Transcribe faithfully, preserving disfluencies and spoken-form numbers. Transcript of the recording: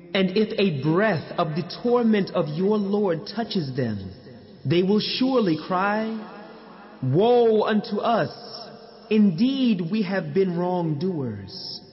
And if a breath of the torment of your Lord touches them, they will surely cry, "Woe unto us! Indeed we have been wrongdoers."